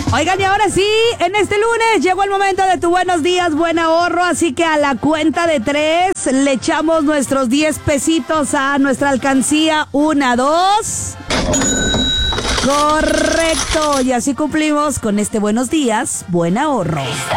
Oigan, y ahora sí, en este lunes llegó el momento de tu buenos días, buen ahorro, así que a la cuenta de 3 le echamos nuestros 10 pesitos a nuestra alcancía. 1, 2. Correcto, y así cumplimos con este buenos días, buen ahorro.